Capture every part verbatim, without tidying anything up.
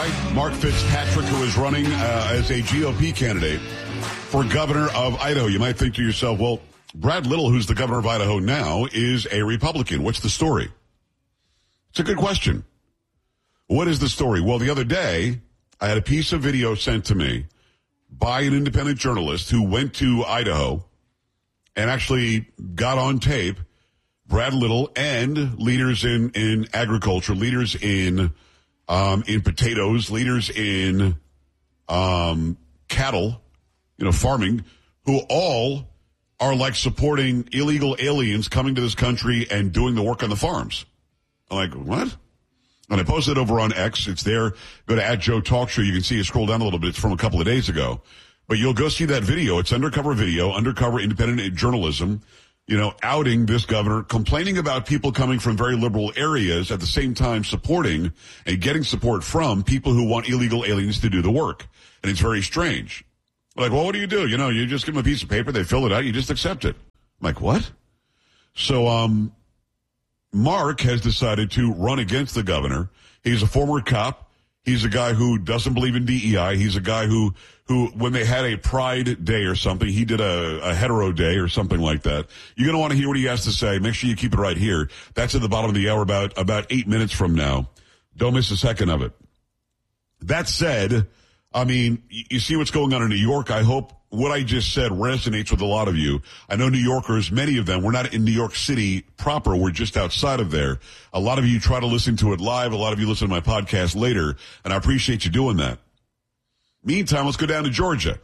guy, Mark Fitzpatrick, who is running uh, as a G O P candidate for governor of Idaho. You might think to yourself, well, Brad Little, who's the governor of Idaho now, is a Republican. What's the story? It's a good question. What is the story? Well, the other day, I had a piece of video sent to me by an independent journalist who went to Idaho and actually got on tape Brad Little and leaders in, in agriculture, leaders in um, in potatoes, leaders in um, cattle, you know, farming, who all are like supporting illegal aliens coming to this country and doing the work on the farms. I'm like, what? And I posted it over on X. It's there. Go to at Joe Talk Show. You can see it. Scroll down a little bit. It's from a couple of days ago. But you'll go see that video. It's undercover video, undercover independent journalism, you know, outing this governor, complaining about people coming from very liberal areas, at the same time supporting and getting support from people who want illegal aliens to do the work. And it's very strange. Like, well, what do you do? You know, you just give them a piece of paper, they fill it out, you just accept it. I'm like, what? So, um, Mark has decided to run against the governor. He's a former cop. He's a guy who doesn't believe in D E I. He's a guy who, who when they had a Pride Day or something, he did a, a hetero day or something like that. You're going to want to hear what he has to say. Make sure you keep it right here. That's at the bottom of the hour, about, about eight minutes from now. Don't miss a second of it. That said, I mean, you see what's going on in New York. I hope what I just said resonates with a lot of you. I know New Yorkers, many of them, we're not in New York City proper. We're just outside of there. A lot of you try to listen to it live. A lot of you listen to my podcast later, and I appreciate you doing that. Meantime, let's go down to Georgia,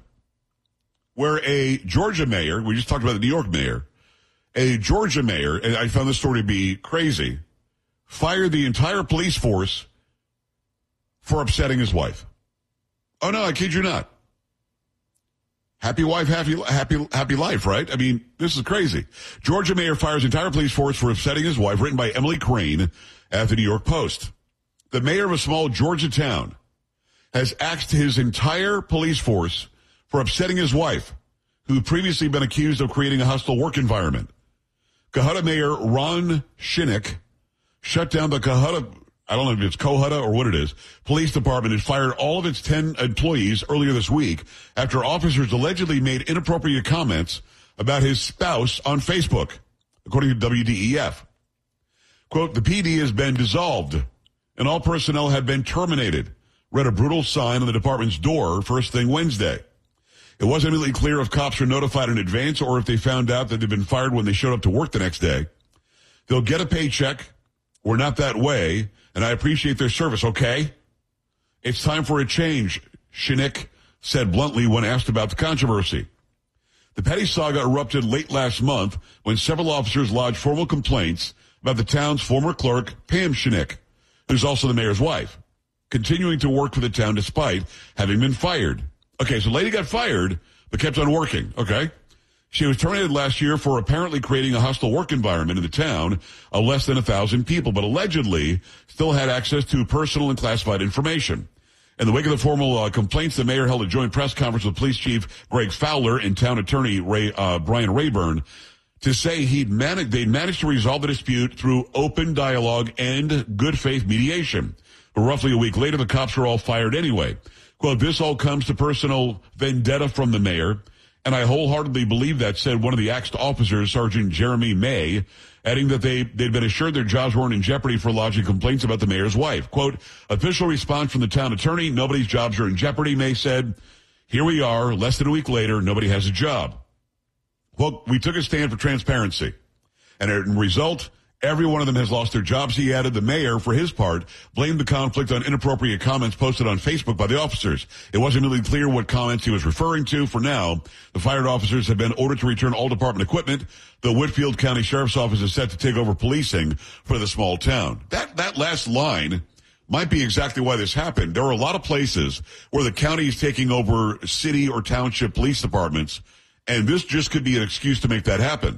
where a Georgia mayor, we just talked about the New York mayor, a Georgia mayor, and I found this story to be crazy, fired the entire police force for upsetting his wife. Oh, no, I kid you not. Happy wife, happy, happy, happy life, right? I mean, this is crazy. Georgia mayor fires entire police force for upsetting his wife, written by Emily Crane at the New York Post. The mayor of a small Georgia town has axed his entire police force for upsetting his wife, who had previously been accused of creating a hostile work environment. Cohutta Mayor Ron Shinnick shut down the Cohutta, I don't know if it's Cohutta or what it is, police department and fired all of its ten employees earlier this week after officers allegedly made inappropriate comments about his spouse on Facebook, according to W D E F. Quote, the P D has been dissolved and all personnel have been terminated, read a brutal sign on the department's door first thing Wednesday. It wasn't really clear if cops were notified in advance or if they found out that they'd been fired when they showed up to work the next day. They'll get a paycheck. We're not that way, and I appreciate their service, okay? It's time for a change, Shinnick said bluntly when asked about the controversy. The petty saga erupted late last month when several officers lodged formal complaints about the town's former clerk, Pam Shinnick, who's also the mayor's wife, continuing to work for the town despite having been fired. Okay, so lady got fired, but kept on working, okay? She was terminated last year for apparently creating a hostile work environment in the town of less than a thousand people, but allegedly still had access to personal and classified information. In the wake of the formal uh, complaints, the mayor held a joint press conference with police chief Greg Fowler and town attorney Ray, uh, Brian Rayburn to say he'd managed, they'd managed to resolve the dispute through open dialogue and good faith mediation. But roughly a week later, the cops were all fired anyway. Quote, this all comes to personal vendetta from the mayor, and I wholeheartedly believe that, said one of the axed officers, Sergeant Jeremy May, adding that they, they'd been assured their jobs weren't in jeopardy for lodging complaints about the mayor's wife. Quote, official response from the town attorney, nobody's jobs are in jeopardy, May said. Here we are, less than a week later, nobody has a job. Well, we took a stand for transparency, and as a result, every one of them has lost their jobs, he added. The mayor, for his part, blamed the conflict on inappropriate comments posted on Facebook by the officers. It wasn't really clear what comments he was referring to. For now, the fired officers have been ordered to return all department equipment. The Whitfield County Sheriff's Office is set to take over policing for the small town. That, that last line might be exactly why this happened. There are a lot of places where the county is taking over city or township police departments, and this just could be an excuse to make that happen.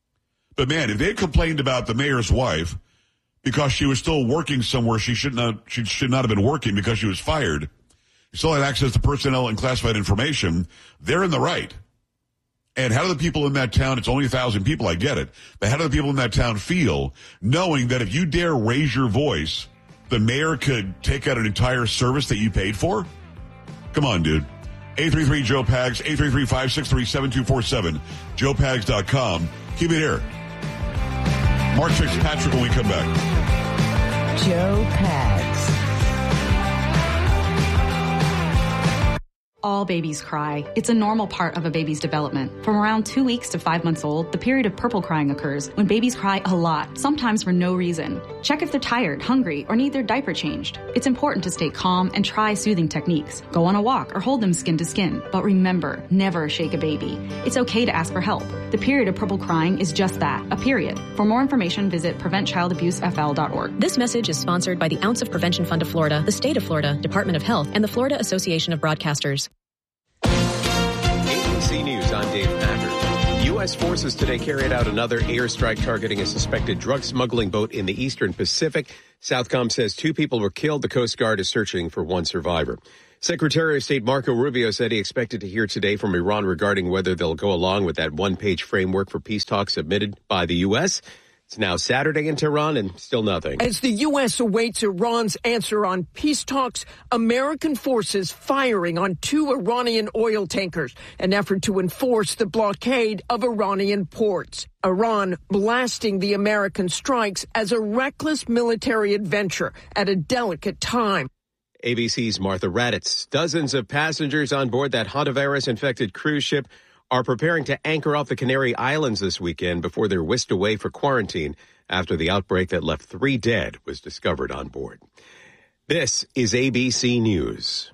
But man, if they had complained about the mayor's wife because she was still working somewhere she should not, she should not have been working because she was fired, still had access to personnel and classified information, they're in the right. And how do the people in that town, it's only a thousand people, I get it, but how do the people in that town feel knowing that if you dare raise your voice the mayor could take out an entire service that you paid for? Come on, dude. eight three three Joe Pags, eight three three, five six three, seven two four seven, joe pags dot com. Keep it here. Mark Fitzpatrick when we come back. Joe Pags. All babies cry. It's a normal part of a baby's development. From around two weeks to five months old, the period of purple crying occurs when babies cry a lot, sometimes for no reason. Check if they're tired, hungry, or need their diaper changed. It's important to stay calm and try soothing techniques. Go on a walk or hold them skin to skin. But remember, never shake a baby. It's okay to ask for help. The period of purple crying is just that, a period. For more information, visit prevent child abuse f l dot org. This message is sponsored by the Ounce of Prevention Fund of Florida, the State of Florida, Department of Health, and the Florida Association of Broadcasters. A B C News, I'm Dave Packard. U S forces today carried out another airstrike targeting a suspected drug smuggling boat in the eastern Pacific. Southcom says two people were killed. The Coast Guard is searching for one survivor. Secretary of State Marco Rubio said he expected to hear today from Iran regarding whether they'll go along with that one-page framework for peace talks submitted by the U S. It's now Saturday in Tehran and still nothing. As the U S awaits Iran's answer on peace talks, American forces firing on two Iranian oil tankers, an effort to enforce the blockade of Iranian ports. Iran blasting the American strikes as a reckless military adventure at a delicate time. A B C's Martha Raddatz. Dozens of passengers on board that hantavirus-infected cruise ship are preparing to anchor off the Canary Islands this weekend before they're whisked away for quarantine after the outbreak that left three dead was discovered on board. This is A B C News.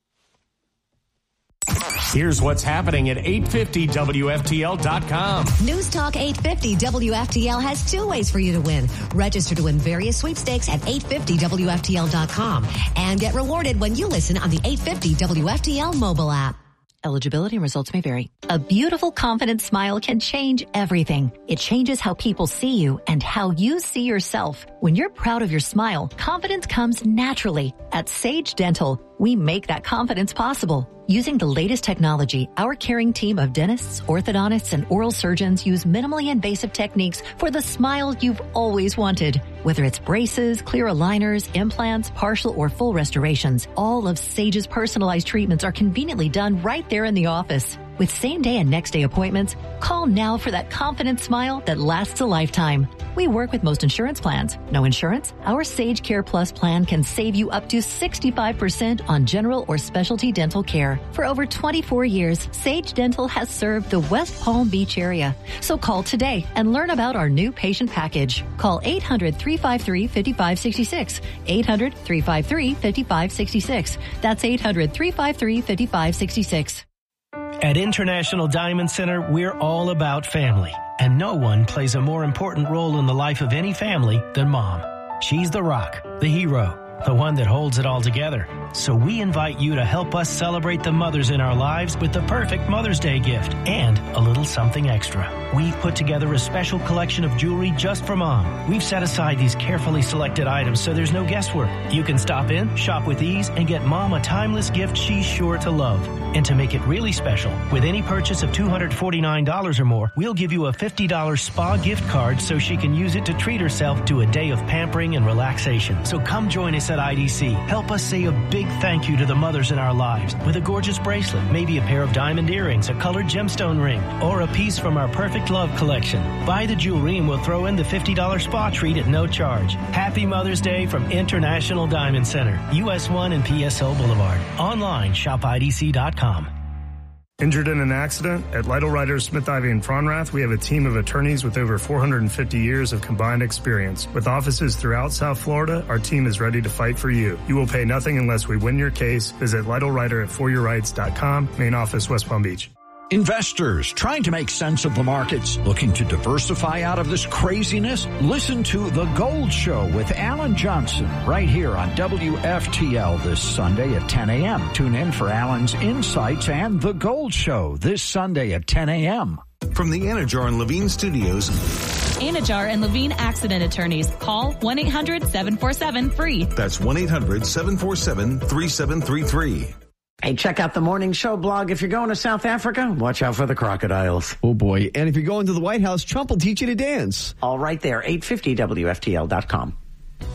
Here's what's happening at eight fifty W F T L dot com. News Talk eight fifty W F T L has two ways for you to win. Register to win various sweepstakes at eight fifty W F T L dot com and get rewarded when you listen on the eight fifty W F T L mobile app. Eligibility and results may vary. A beautiful, confident smile can change everything. It changes how people see you and how you see yourself. When you're proud of your smile, confidence comes naturally. At Sage Dental, we make that confidence possible. Using the latest technology, our caring team of dentists, orthodontists, and oral surgeons use minimally invasive techniques for the smile you've always wanted. Whether it's braces, clear aligners, implants, partial or full restorations, all of Sage's personalized treatments are conveniently done right there in the office. With same-day and next-day appointments, call now for that confident smile that lasts a lifetime. We work with most insurance plans. No insurance? Our Sage Care Plus plan can save you up to sixty-five percent on general or specialty dental care. For over twenty-four years, Sage Dental has served the West Palm Beach area. So call today and learn about our new patient package. Call eight hundred, three five three, five five six six. eight hundred, three five three, five five six six. That's eight hundred, three five three, five five six six. At International Diamond Center, we're all about family. And no one plays a more important role in the life of any family than Mom. She's the rock, the hero, the one that holds it all together. So we invite you to help us celebrate the mothers in our lives with the perfect Mother's Day gift and a little something extra. We've put together a special collection of jewelry just for Mom. We've set aside these carefully selected items so there's no guesswork. You can stop in, shop with ease, and get Mom a timeless gift she's sure to love. And to make it really special, with any purchase of two hundred forty-nine dollars or more, we'll give you a fifty dollars spa gift card so she can use it to treat herself to a day of pampering and relaxation. So come join us at I D C. Help us say a big thank you to the mothers in our lives with a gorgeous bracelet, maybe a pair of diamond earrings, a colored gemstone ring, or a piece from our Perfect Love collection. Buy the jewelry and we'll throw in the fifty dollars spa treat at no charge. Happy Mother's Day from International Diamond Center, U S one and P S O Boulevard. Online, shop I D C dot com. Injured in an accident? At Lytle Writers, Smith, Ivy, and Fronrath, we have a team of attorneys with over four hundred fifty years of combined experience. With offices throughout South Florida, our team is ready to fight for you. You will pay nothing unless we win your case. Visit Lytle Writer at for your rights dot com, main office, West Palm Beach. Investors trying to make sense of the markets, looking to diversify out of this craziness? Listen to The Gold Show with Alan Johnson right here on W F T L this Sunday at ten a.m. Tune in for Alan's insights and The Gold Show this Sunday at ten a.m. From the Anajar and Levine Studios. Anajar and Levine Accident Attorneys. Call one eight hundred, seven four seven, free. That's one eight hundred, seven four seven, three seven three three. Hey, check out the Morning Show blog. If you're going to South Africa, watch out for the crocodiles. Oh, boy. And if you're going to the White House, Trump will teach you to dance. All right there, eight fifty W F T L dot com.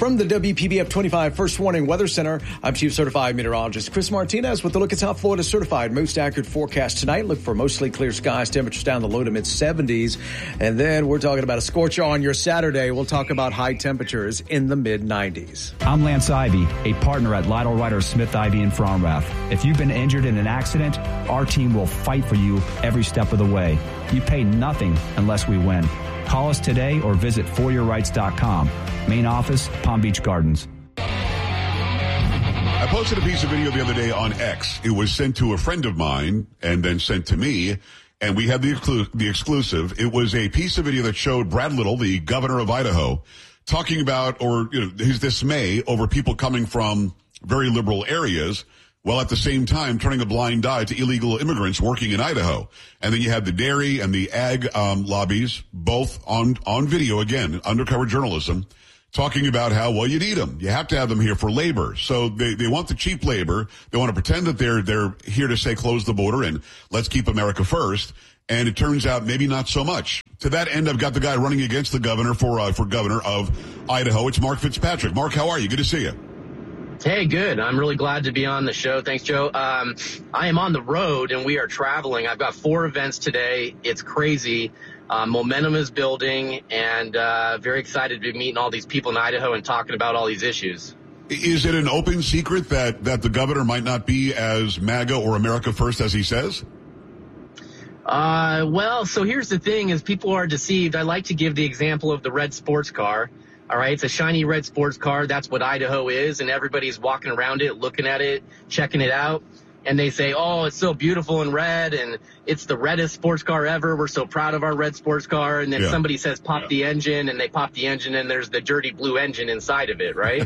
From the W P B F twenty-five First Warning Weather Center, I'm Chief Certified Meteorologist Chris Martinez with a look at South Florida's certified most accurate forecast tonight. Look for mostly clear skies, temperatures down the low to mid seventies. And then we're talking about a scorcher on your Saturday. We'll talk about high temperatures in the mid nineties. I'm Lance Ivy, a partner at Lytle Ryder Smith Ivy in Fromrath. If you've been injured in an accident, our team will fight for you every step of the way. You pay nothing unless we win. Call us today or visit for your rights dot com. Main office, Palm Beach Gardens. I posted a piece of video the other day on X. It was sent to a friend of mine and then sent to me, and we had the, exclu- the exclusive. It was a piece of video that showed Brad Little, the governor of Idaho, talking about or you know, his dismay over people coming from very liberal areas, while at the same time turning a blind eye to illegal immigrants working in Idaho. And then you had the dairy and the ag um, lobbies, both on, on video, again, undercover journalism, talking about how, well, you need them. You have to have them here for labor. So they, they want the cheap labor. They want to pretend that they're, they're here to say close the border and let's keep America first. And it turns out maybe not so much. To that end, I've got the guy running against the governor for, uh, for governor of Idaho. It's Mark Fitzpatrick. Mark, how are you? Good to see you. Hey, good. I'm really glad to be on the show. Thanks, Joe. Um, I am on the road and we are traveling. I've got four events today. It's crazy. Uh, momentum is building and uh, very excited to be meeting all these people in Idaho and talking about all these issues. Is it an open secret that, that the governor might not be as MAGA or America first as he says? Uh, well, so here's the thing is people are deceived. I like to give the example of the red sports car. All right, it's a shiny red sports car. That's what Idaho is, and everybody's walking around it, looking at it, checking it out, and they say, oh, it's so beautiful in red, and it's the reddest sports car ever. We're so proud of our red sports car. And then yeah. somebody says, pop yeah. the engine, and they pop the engine, and there's the dirty blue engine inside of it, right?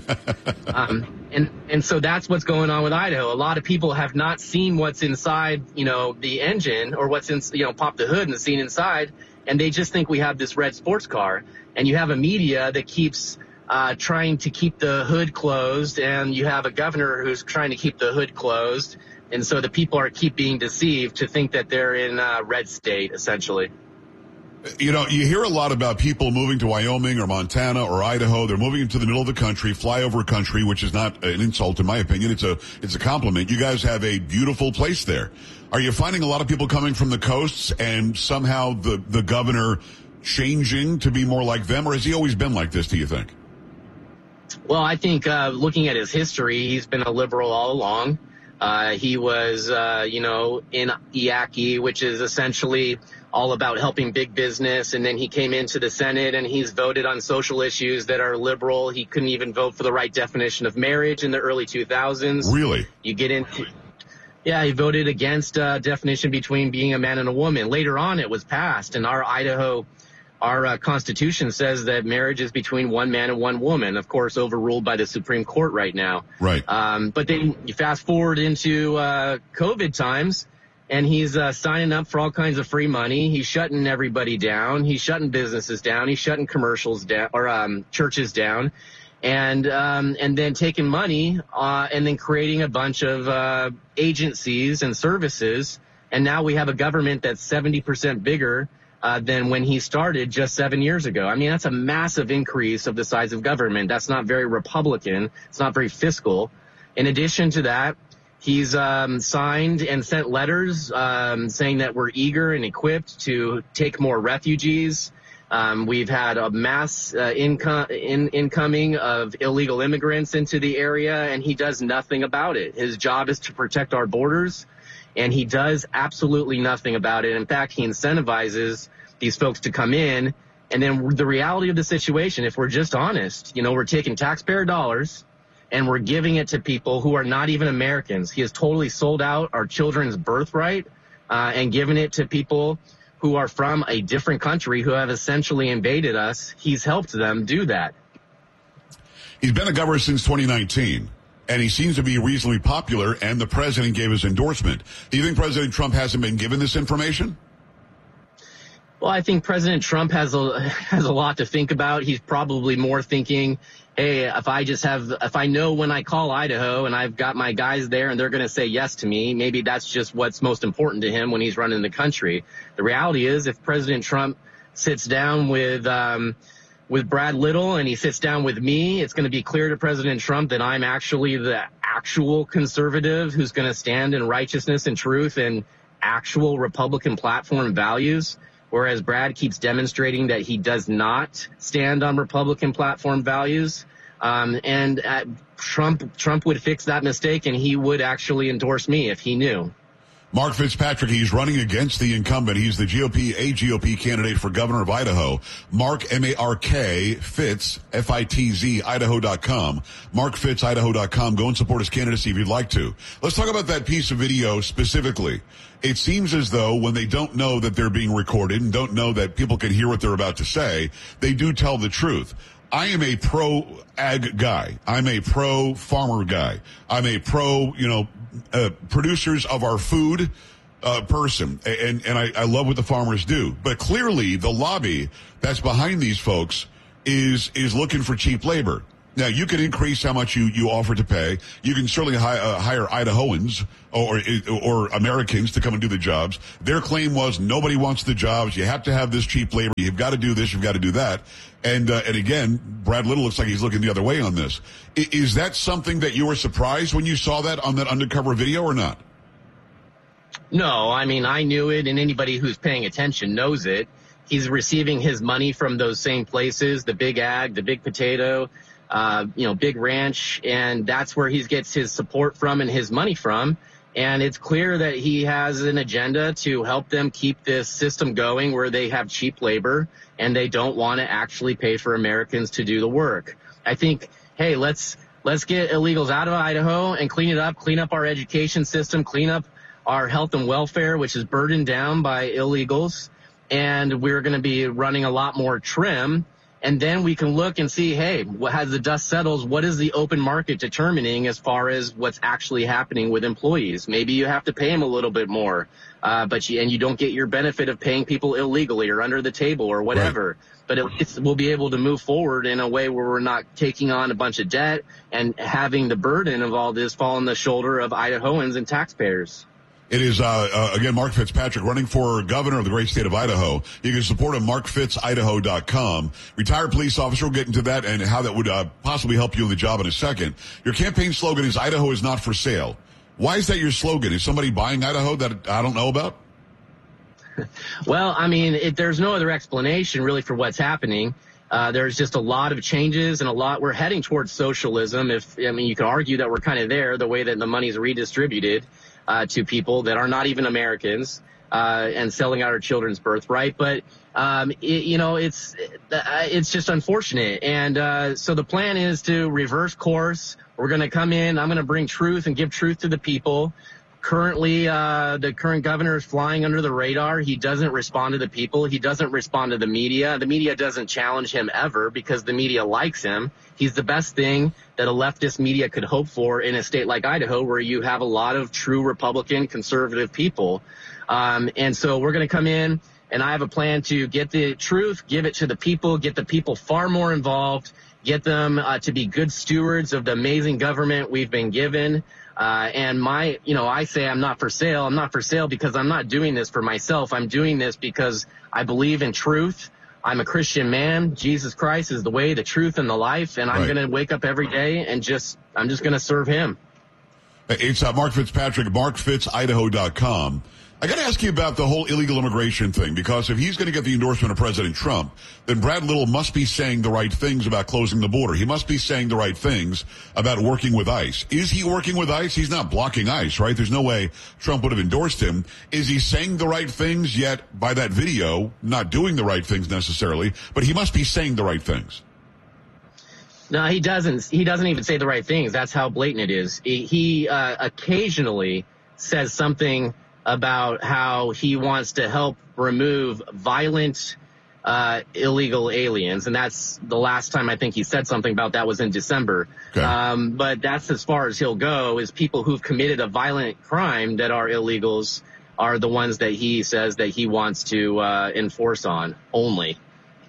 um, and, and so that's what's going on with Idaho. A lot of people have not seen what's inside, you know, the engine or what's in, you know, pop the hood and seen inside, and they just think we have this red sports car. And you have a media that keeps uh, trying to keep the hood closed, and you have a governor who's trying to keep the hood closed. And so the people are keep being deceived to think that they're in a red state, essentially. You know, you hear a lot about people moving to Wyoming or Montana or Idaho. They're moving into the middle of the country, flyover country, which is not an insult in my opinion. It's a it's a compliment. You guys have a beautiful place there. Are you finding a lot of people coming from the coasts and somehow the, the governor changing to be more like them, or has he always been like this, do you think? Well, I think uh, looking at his history, he's been a liberal all along. Uh, he was, uh, you know, in I A C I, which is essentially all about helping big business. And then he came into the Senate and he's voted on social issues that are liberal. He couldn't even vote for the right definition of marriage in the early two thousands. Really? You get into... Yeah, he voted against a definition between being a man and a woman. Later on, it was passed, and our Idaho, our uh, Constitution says that marriage is between one man and one woman, of course, overruled by the Supreme Court right now. Right. Um, but then you fast forward into uh, COVID times, and he's uh, signing up for all kinds of free money. He's shutting everybody down. He's shutting businesses down. He's shutting commercials down, or um, churches down. And um, and then taking money uh, and then creating a bunch of uh, agencies and services. And now we have a government that's seventy percent bigger uh, than when he started just seven years ago. I mean, that's a massive increase of the size of government. That's not very Republican. It's not very fiscal. In addition to that, he's um, signed and sent letters um, saying that we're eager and equipped to take more refugees. Um, we've had a mass uh, income in, incoming of illegal immigrants into the area, and he does nothing about it. His job is to protect our borders, and he does absolutely nothing about it. In fact, he incentivizes these folks to come in, and then the reality of the situation, if we're just honest, you know, we're taking taxpayer dollars, and we're giving it to people who are not even Americans. He has totally sold out our children's birthright uh, and given it to people who are from a different country who have essentially invaded us. He's helped them do that. He's been a governor since twenty nineteen, and he seems to be reasonably popular, and the president gave his endorsement. Do you think President Trump hasn't been given this information? Well, I think President Trump has a has a lot to think about. He's probably more thinking, hey, if I just have, if I know when I call Idaho and I've got my guys there and they're going to say yes to me, maybe that's just what's most important to him when he's running the country. The reality is if President Trump sits down with, um, with Brad Little and he sits down with me, it's going to be clear to President Trump that I'm actually the actual conservative who's going to stand in righteousness and truth and actual Republican platform values, whereas Brad keeps demonstrating that he does not stand on Republican platform values. Um, and uh, Trump Trump would fix that mistake, and he would actually endorse me if he knew. Mark Fitzpatrick, he's running against the incumbent. He's the G O P, a G O P candidate for governor of Idaho. Mark, M A R K, Fitz, F I T Z, Idaho dot com. Mark Fitz, Idaho dot com. Go and support his candidacy if you'd like to. Let's talk about that piece of video specifically. It seems as though when they don't know that they're being recorded and don't know that people can hear what they're about to say, they do tell the truth. I am a pro-ag guy. I'm a pro-farmer guy. I'm a pro, you know, uh, producers of our food uh, person. And, and I, I love what the farmers do. But clearly the lobby that's behind these folks is is looking for cheap labor. Now, you can increase how much you, you offer to pay. You can certainly hi, uh, hire Idahoans or, or Americans to come and do the jobs. Their claim was nobody wants the jobs. You have to have this cheap labor. You've got to do this. You've got to do that. And, uh, and again, Brad Little looks like he's looking the other way on this. I, is that something that you were surprised when you saw that on that undercover video or not? No, I mean, I knew it, and anybody who's paying attention knows it. He's receiving his money from those same places, the big ag, the big potato, uh, you know, big ranch, and that's where he gets his support from and his money from. And it's clear that he has an agenda to help them keep this system going where they have cheap labor and they don't want to actually pay for Americans to do the work. I think, hey, let's let's get illegals out of Idaho and clean it up, clean up our education system, clean up our health and welfare, which is burdened down by illegals. And we're going to be running a lot more trim. And then we can look and see, hey, as the dust settles, what is the open market determining as far as what's actually happening with employees? Maybe you have to pay them a little bit more, uh, but you, and you don't get your benefit of paying people illegally or under the table or whatever. Right. But at least we'll be able to move forward in a way where we're not taking on a bunch of debt and having the burden of all this fall on the shoulder of Idahoans and taxpayers. It is, uh, uh, again, Mark Fitzpatrick running for governor of the great state of Idaho. You can support him, mark fitz idaho dot com. Retired police officer, we'll get into that and how that would uh, possibly help you in the job in a second. Your campaign slogan is Idaho is not for sale. Why is that your slogan? Is somebody buying Idaho that I don't know about? Well, I mean, it, there's no other explanation really for what's happening. Uh, there's just a lot of changes and a lot. We're heading towards socialism. If I mean, you could argue that we're kind of there, the way that the money's redistributed uh, to people that are not even Americans uh, and selling out our children's birthright. But um, it, you know, it's it's just unfortunate. And uh, so the plan is to reverse course. We're going to come in. I'm going to bring truth and give truth to the people. Currently, uh, the current governor is flying under the radar. He doesn't respond to the people. He doesn't respond to the media. The media doesn't challenge him ever because the media likes him. He's the best thing that a leftist media could hope for in a state like Idaho, where you have a lot of true Republican conservative people. Um, and so we're going to come in, and I have a plan to get the truth, give it to the people, get the people far more involved, get them uh, to be good stewards of the amazing government we've been given. Uh, and my, you know, I say I'm not for sale. I'm not for sale because I'm not doing this for myself. I'm doing this because I believe in truth. I'm a Christian man. Jesus Christ is the way, the truth, and the life. And I'm right. going to wake up every day and just, I'm just going to serve him. It's uh, Mark Fitzpatrick, mark fitz idaho dot com. I got to ask you about the whole illegal immigration thing, because if he's going to get the endorsement of President Trump, then Brad Little must be saying the right things about closing the border. He must be saying the right things about working with ICE. Is he working with ICE? He's not blocking ICE, right? There's no way Trump would have endorsed him. Is he saying the right things, yet by that video, not doing the right things necessarily, but he must be saying the right things? No, he doesn't. He doesn't even say the right things. That's how blatant it is. He uh, occasionally says something about how he wants to help remove violent uh, illegal aliens. And that's the last time I think he said something about that was in December. Okay. Um, but that's as far as he'll go, is people who've committed a violent crime that are illegals are the ones that he says that he wants to uh, enforce on only.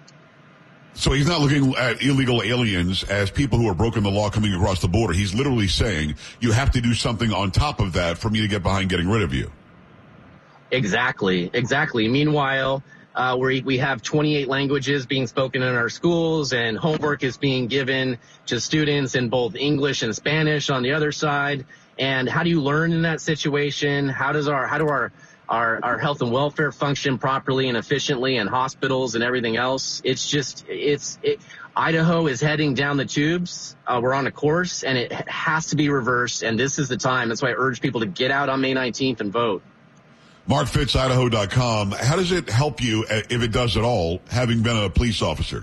So he's not looking at illegal aliens as people who are broken the law coming across the border. He's literally saying you have to do something on top of that for me to get behind getting rid of you. Exactly, exactly. Meanwhile, uh, where we have twenty-eight languages being spoken in our schools, and homework is being given to students in both English and Spanish on the other side. And how do you learn in that situation? How does our, how do our, our, our health and welfare function properly and efficiently in hospitals and everything else? It's just, it's, it, Idaho is heading down the tubes. Uh, we're on a course, and it has to be reversed. And this is the time. That's why I urge people to get out on May nineteenth and vote. Mark Fitz Idaho dot com. How does it help you, if it does at all, having been a police officer?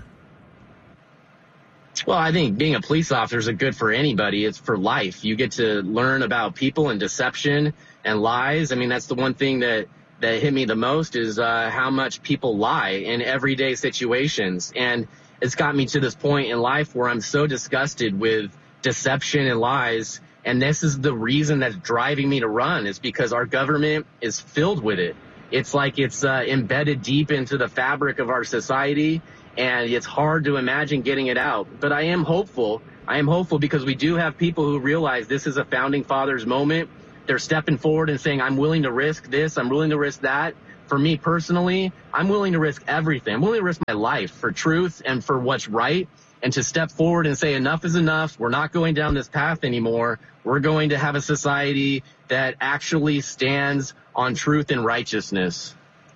Well, I think being a police officer is good for anybody. It's for life. You get to learn about people and deception and lies. I mean, that's the one thing that, that hit me the most is uh, how much people lie in everyday situations. And it's got me to this point in life where I'm so disgusted with deception and lies. And this is the reason that's driving me to run, is because our government is filled with it. It's like it's uh, embedded deep into the fabric of our society, and it's hard to imagine getting it out. But I am hopeful. I am hopeful because we do have people who realize this is a founding fathers moment. They're stepping forward and saying, I'm willing to risk this. I'm willing to risk that. For me personally, I'm willing to risk everything. I'm willing to risk my life for truth and for what's right, and to step forward and say enough is enough. We're not going down this path anymore. We're going to have a society that actually stands on truth and righteousness.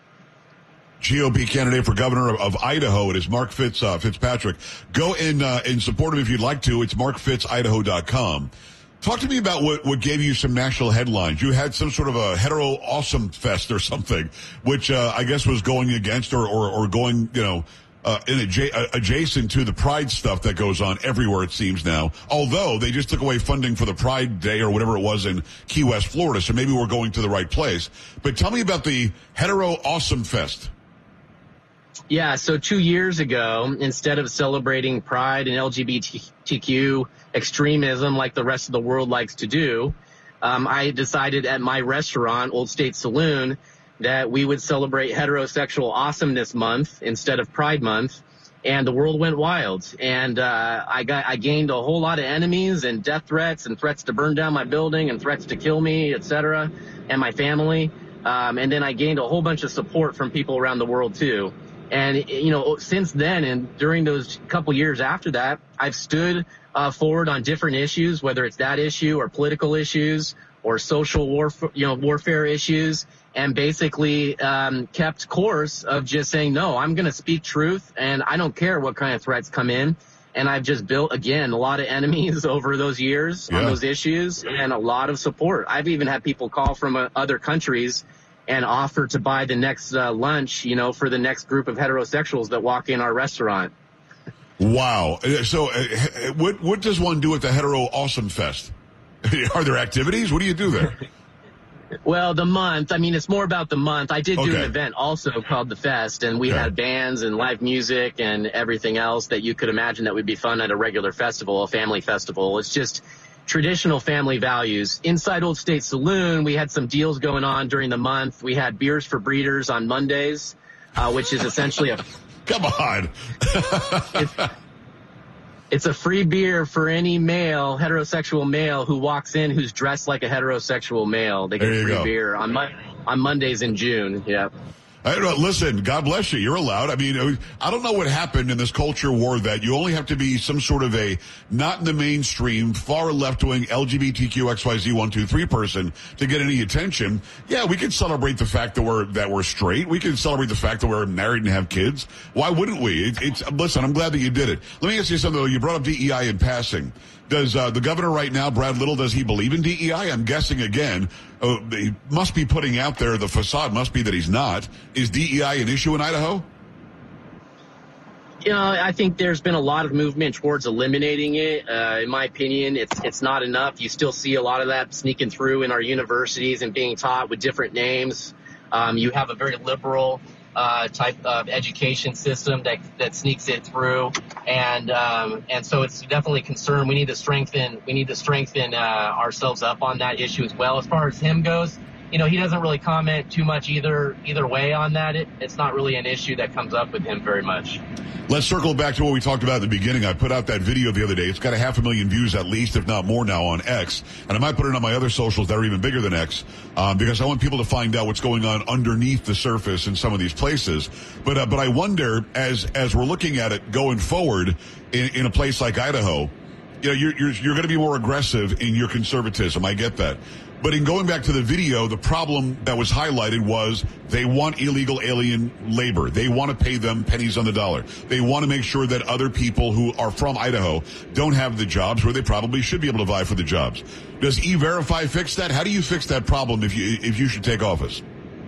G O P candidate for governor of, of Idaho. It is Mark Fitz, uh, Fitzpatrick. Go and, uh, and support him if you'd like to. It's Mark Fitz Idaho dot com. Talk to me about what, what gave you some national headlines. You had some sort of a hetero awesome fest or something, which uh, I guess was going against or, or, or going, you know, Uh, in adja- uh, adjacent to the Pride stuff that goes on everywhere, it seems now. Although they just took away funding for the Pride Day or whatever it was in Key West, Florida, so maybe we're going to the right place. But tell me about the Hetero Awesome Fest. Yeah, so two years ago, instead of celebrating Pride and L G B T Q extremism like the rest of the world likes to do, um, I decided at my restaurant, Old State Saloon, that we would celebrate Heterosexual Awesomeness Month instead of Pride Month, and the world went wild. And uh, I got I gained a whole lot of enemies and death threats and threats to burn down my building and threats to kill me, et cetera, and my family. Um, and then I gained a whole bunch of support from people around the world too. And you know, since then and during those couple years after that, I've stood uh, forward on different issues, whether it's that issue or political issues or social warfare, you know, warfare issues. And basically um, kept course of just saying, no, I'm going to speak truth, and I don't care what kind of threats come in. And I've just built, again, a lot of enemies over those years yeah. on those issues, and a lot of support. I've even had people call from uh, other countries and offer to buy the next uh, lunch, you know, for the next group of heterosexuals that walk in our restaurant. Wow. So uh, what, what does one do at the Hetero Awesome Fest? Are there activities? What do you do there? Well, the month, I mean, it's more about the month. I did do okay. an event also called The Fest, and we yeah. had bands and live music and everything else that you could imagine that would be fun at a regular festival, a family festival. It's just traditional family values. Inside Old State Saloon, we had some deals going on during the month. We had Beers for Breeders on Mondays, uh, which is essentially a... Come on. it's, It's a free beer for any male, heterosexual male who walks in who's dressed like a heterosexual male. They get free go. beer on Mon- on Mondays in June. Yeah. I don't know, listen, God bless you. You're allowed. I mean, I don't know what happened in this culture war that you only have to be some sort of a not in the mainstream, far left-wing L G B T Q X Y Z one two three person to get any attention. Yeah, we can celebrate the fact that we're that we're straight. We can celebrate the fact that we're married and have kids. Why wouldn't we? It, it's listen, I'm glad that you did it. Let me ask you something, though. You brought up D E I in passing. Does uh, the governor right now, Brad Little, does he believe in D E I? I'm guessing, again, uh, he must be putting out there, the facade must be that he's not. Is D E I an issue in Idaho? You know, I think there's been a lot of movement towards eliminating it. Uh, in my opinion, it's it's not enough. You still see a lot of that sneaking through in our universities and being taught with different names. Um, you have a very liberal uh, type of education system that that sneaks it through, and um, and so it's definitely a concern. We need to strengthen we need to strengthen uh, ourselves up on that issue as well. As far as him goes, you know, he doesn't really comment too much either either way on that. It, it's not really an issue that comes up with him very much. Let's circle back to what we talked about at the beginning. I put out that video the other day. It's got a half a million views at least, if not more now on X. And I might put it on my other socials that are even bigger than X, um, because I want people to find out what's going on underneath the surface in some of these places. But uh, but I wonder, as as we're looking at it going forward in, in a place like Idaho, you know, you're you're, you're going to be more aggressive in your conservatism. I get that. But in going back to the video, the problem that was highlighted was they want illegal alien labor. They want to pay them pennies on the dollar. They want to make sure that other people who are from Idaho don't have the jobs where they probably should be able to vie for the jobs. Does E-Verify fix that? How do you fix that problem if you if you should take office?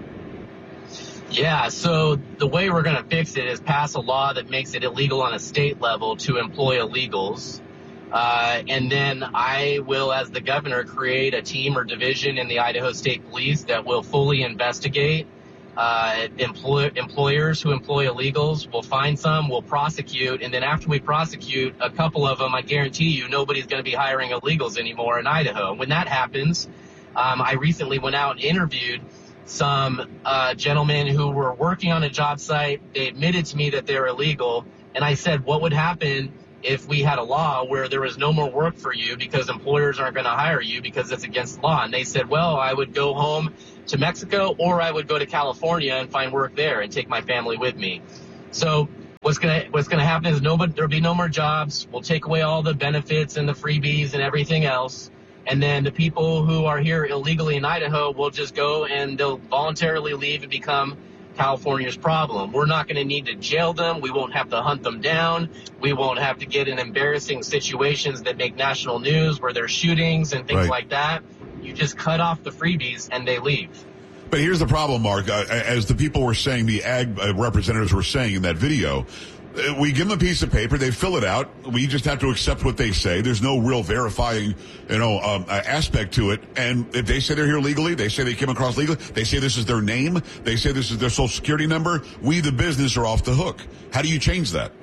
Yeah, so the way we're going to fix it is pass a law that makes it illegal on a state level to employ illegals. Uh, and then I will, as the governor, create a team or division in the Idaho State Police that will fully investigate uh, employ- employers who employ illegals. We'll find some, we'll prosecute, and then after we prosecute a couple of them, I guarantee you nobody's going to be hiring illegals anymore in Idaho. When that happens, um, I recently went out and interviewed some uh, gentlemen who were working on a job site. They admitted to me that they're illegal, and I said, what would happen if we had a law where there was no more work for you because employers aren't going to hire you because it's against the law? And they said, well, I would go home to Mexico or I would go to California and find work there and take my family with me. So what's going to what's going to happen is nobody, there'll be no more jobs. We'll take away all the benefits and the freebies and everything else. And then the people who are here illegally in Idaho will just go and they'll voluntarily leave and become California's problem. We're not going to need to jail them. We won't have to hunt them down. We won't have to get in embarrassing situations that make national news where there's shootings and things Right. like that. You just cut off the freebies and they leave. But here's the problem, Mark. Uh, as the people were saying, the ag uh, representatives were saying in that video, uh, we give them a piece of paper, they fill it out. We just have to accept what they say. There's no real verifying, you know, um, uh, aspect to it. And if they say they're here legally, they say they came across legally, they say this is their name, they say this is their social security number, we, the business, are off the hook. How do you change that?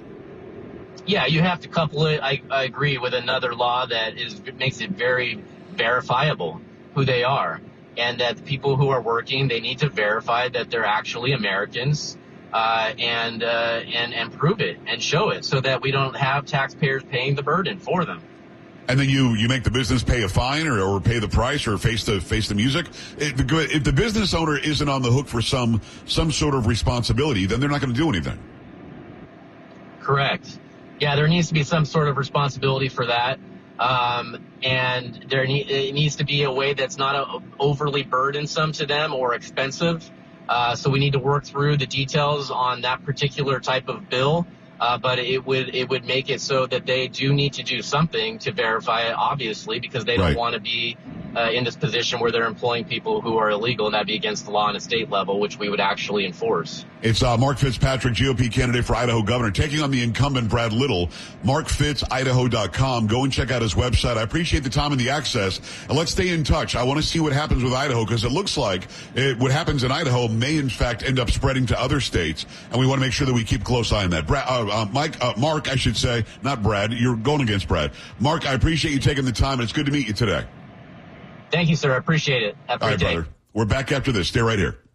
Yeah, you have to couple it, I, I agree, with another law that is makes it very verifiable who they are. And that the people who are working, they need to verify that they're actually Americans. Uh, and, uh, and, and prove it and show it so that we don't have taxpayers paying the burden for them. And then you, you make the business pay a fine or, or pay the price or face the, face the music. If the, if the business owner isn't on the hook for some, some sort of responsibility, then they're not going to do anything. Correct. Yeah, there needs to be some sort of responsibility for that. Um, and there ne- it needs to be a way that's not a, overly burdensome to them or expensive. Uh, so we need to work through the details on that particular type of bill. Uh, but it would it would make it so that they do need to do something to verify it, obviously, because they don't Right. want to be uh, in this position where they're employing people who are illegal, and that'd be against the law on a state level, which we would actually enforce. It's uh, Mark Fitzpatrick, G O P candidate for Idaho governor, taking on the incumbent Brad Little. mark fitz idaho dot com. Go and check out his website. I appreciate the time and the access. And let's stay in touch. I want to see what happens with Idaho, because it looks like it, what happens in Idaho may, in fact, end up spreading to other states. And we want to make sure that we keep a close eye on that. Brad, uh, uh, Mike, uh, Mark, I should say, not Brad. You're going against Brad. Mark, I appreciate you taking the time, and it's good to meet you today. Thank you, sir. I appreciate it. Have a All great right, day. brother. We're back after this. Stay right here.